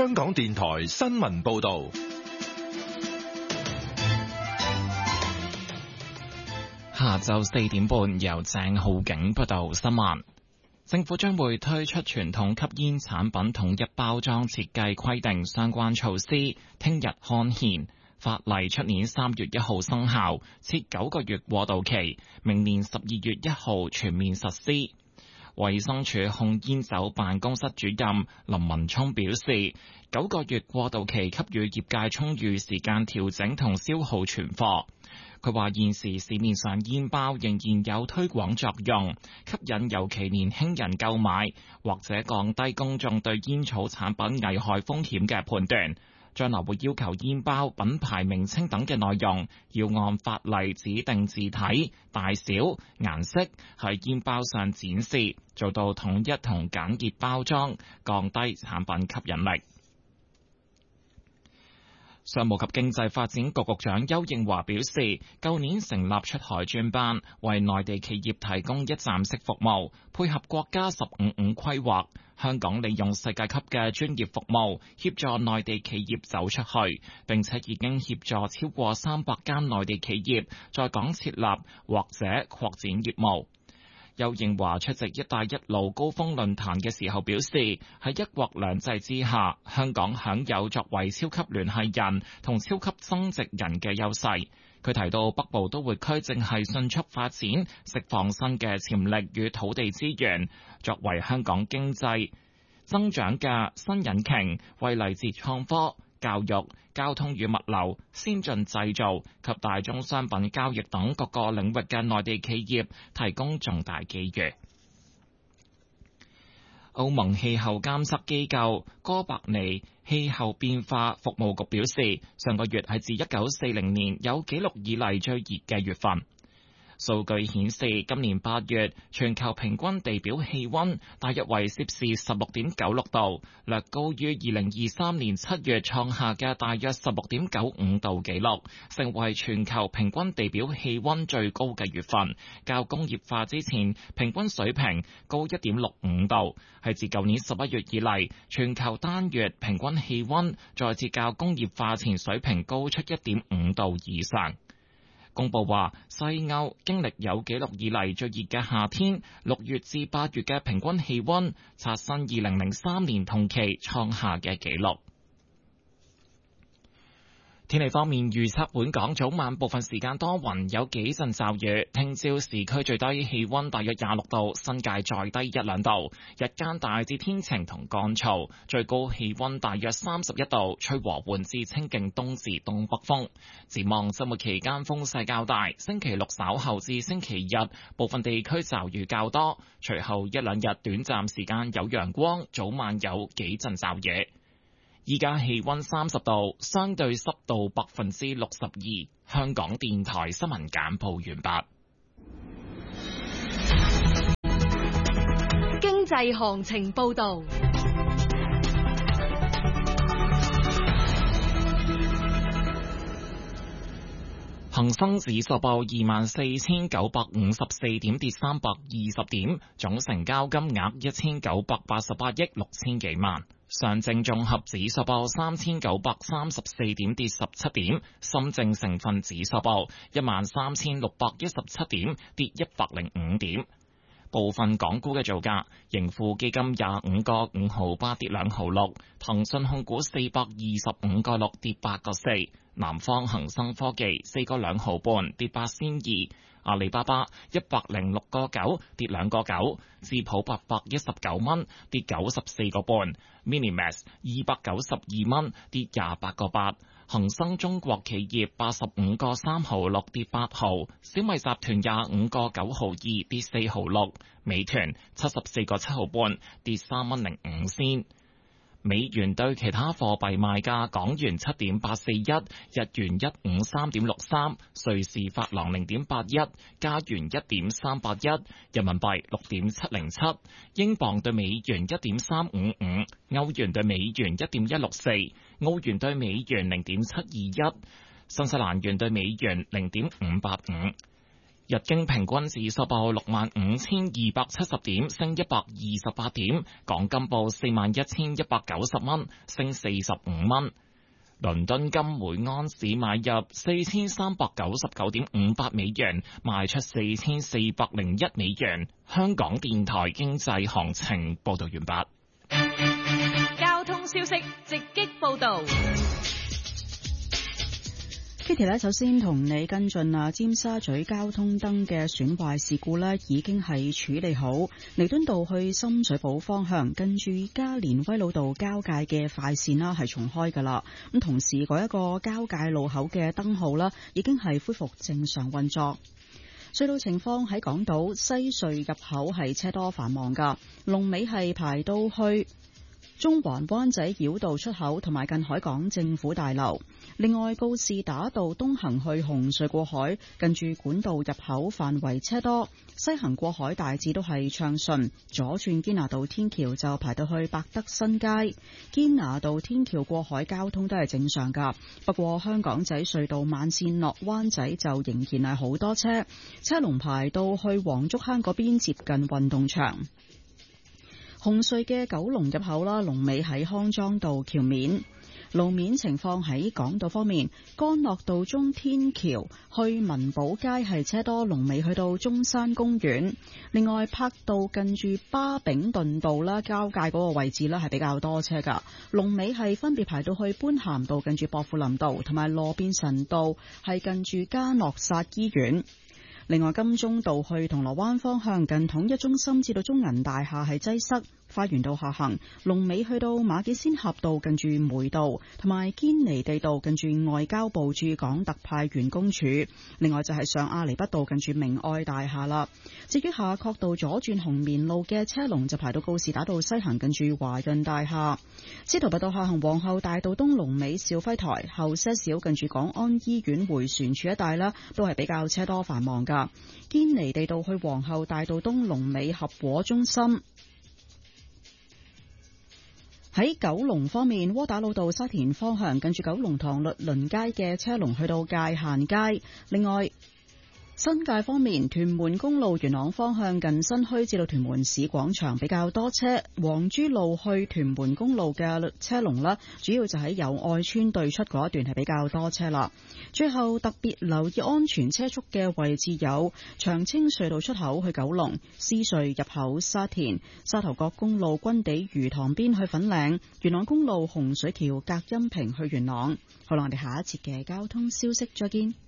香港電台新聞報道。 下晝4點半，由鄭浩景報道新聞。政府將會推出傳統吸煙產品統一包裝設計規定相關措施，聽日刊憲。法例出年3月1號生效，設9個月過渡期，明年12月1號全面實施。衛生署控煙酒辦公室主任林文聰表示，9個月過渡期給予業界充裕時間調整同消耗存貨。佢話現時市面上煙包仍然有推廣作用，吸引尤其年輕人購買，或者降低公眾對煙草產品危害風險嘅判斷。將來會要求煙包品牌名稱等嘅內容要按法例指定字體、大小、顏色喺煙包上展示，做到統一同簡潔包裝，降低產品吸引力。商務及經濟發展局局長邱應華表示，舊年成立出海專班，為內地企業提供一站式服務，配合國家15+5規劃，香港利用世界級嘅專業服務協助內地企業走出去，並且已經協助超過300間內地企業在港設立或者擴展業務。邱應華出席「一帶一路」高峰論壇嘅時候表示，喺一國兩制之下，香港享有作為超級聯繫人同超級增值人嘅優勢。佢提到北部都會區正係迅速發展，釋放新嘅潛力與土地資源，作為香港經濟增長嘅新引擎，為嚟自創科、教育、交通與物流、先進製造及大宗商品交易等各個領域嘅內地企業提供重大機遇。歐盟氣候監測機構哥白尼氣候變化服務局表示，上個月係自1940年有紀錄以嚟最熱嘅月份。數據顯示，今年8月全球平均地表氣溫大約為攝氏16.96度，略高於2023年7月創下嘅大約16.95度紀錄，成為全球平均地表氣溫最高嘅月份，較工業化之前平均水平高1.65度，係自舊年11月以嚟全球單月平均氣溫再次較工業化前水平高出1.5度以上。公佈話，西歐經歷有紀錄以嚟最熱嘅夏天，6月至8月嘅平均氣溫刷新2003年同期創下嘅紀錄。天氣方面預測，本港早晚部分時間多雲，有幾陣驟雨。聽朝市區最低氣溫大約26度，新界再低1-2度。日間大致天晴同乾燥，最高氣溫大約31度，吹和緩至清勁東至東北風。展望周末期間風勢較大，星期六稍後至星期日部分地區驟雨較多，隨後1-2日短暫時間有陽光，早晚有幾陣驟雨。依家氣溫30度，相對濕度62%。香港電台新聞簡報完畢。 經濟行情報道。 恒生指數報24,954點，跌320點，總成交金額1,988億6千幾萬。上證綜合指數報3,934點，跌17點。深證成分指數報13,617點，跌105點。部分港股嘅造價：盈富基金25個5毫8跌2毫6，騰訊控股425個6跌8個4，南方恒生科技4個2毫半跌8仙2，阿里巴巴106個9跌2個9，智普819蚊跌94個半，Minimax 292蚊跌28個8。恒生中國企業85個3毫6跌8毫，小米集團25個9毫2跌4毫6，美團74個7毫半跌3蚊05仙。美元對其他貨幣賣價：港元7.841，日元153.63，瑞士法郎0.81，加元1.381，人民幣6.707，英鎊對美元1.355，歐元對美元1.164，澳元對美元0.721，新西蘭元對美元0.585。 日經平均指數報65,270點，升128點；港金報41,190蚊，升45蚊。倫敦金每盎司買入4399.58美元，賣出4401美元。香港電台經濟行情報道完畢。 交通消息直擊報道。 Kitty 首先同你跟進尖沙咀交通燈嘅損壞事故已經係處理好。彌敦道去深水埗方向，近住加連威老道交界嘅快線係重開㗎啦。咁同時嗰一個交界路口嘅燈號已經係恢復正常運作。隧道情況喺港島西隧入口係車多繁忙㗎，龍尾係排到去中環灣仔繞道出口同埋近海港政府大樓。另外，告士打道東行去紅隧過海，近住管道入口範圍車多；西行過海大致都係暢順。左轉堅拿道天橋就排到去百德新街，堅拿道天橋過海交通都係正常噶。不過香港仔隧道慢線落灣仔就仍然係好多車，車龍排到去黃竹坑嗰邊接近運動場。紅隧嘅九龍入口龍尾喺康莊道橋面。路面情況喺港島方面，干諾道中天橋去文寶街係車多，龍尾去到中山公園。另外，柏道近住巴炳頓道交界嗰個位置係比較多車噶，龍尾係分別排到去般咸道近住薄扶林道，同埋羅便臣道係近住嘉諾撒醫院。另外，金鐘道去銅鑼灣方向近統一中心至到中銀大廈係擠塞，花園道下行，龍尾去到馬己仙峽道近住梅道，同埋堅尼地道近住外交部駐港特派員公署。另外就係上亞厘畢道近住明愛大廈啦。至於夏慤道左轉紅棉路嘅車龍就排到告士打道西行近住華潤大廈。司徒拔道下行皇后大道東龍尾兆輝台，後些少近住港安醫院迴旋處一帶都係比較車多繁忙噶。堅尼地道去皇后大道東龍尾合和中心。喺九龍方面，窩打老道沙田方向近住九龍塘律倫街嘅車龍去到界限街。另外，新界方面，屯門公路元朗方向近新墟至到屯門市廣場比較多車，黃珠路去屯門公路嘅車龍主要就喺友愛村對出嗰一段係比較多車啦。最後特別留意安全車速嘅位置有長青隧道出口去九龍、獅隧入口沙田、沙頭角公路軍地魚塘邊去粉嶺、元朗公路洪水橋隔音屏去元朗。好啦，我哋下一節嘅交通消息再見。